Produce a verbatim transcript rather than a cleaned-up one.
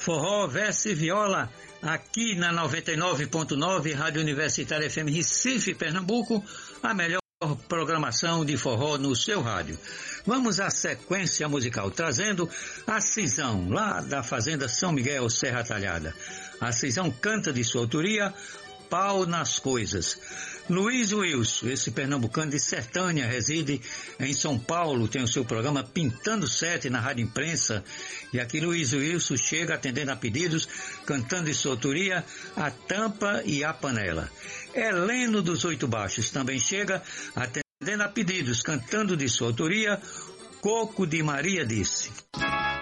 Forró, verso e viola, aqui na noventa e nove ponto nove, Rádio Universitária F M Recife, Pernambuco, a melhor programação de forró no seu rádio. Vamos à sequência musical, trazendo a Cisão, lá da Fazenda São Miguel, Serra Talhada. A Cisão canta de sua autoria Pau nas Coisas. Luiz Wilson, esse pernambucano de Sertânia, reside em São Paulo, tem o seu programa Pintando Sete na Rádio Imprensa, e aqui Luiz Wilson chega atendendo a pedidos, cantando de sua autoria A Tampa e a Panela. Heleno dos Oito Baixos também chega atendendo a pedidos, cantando de sua autoria Coco de Maria Disse.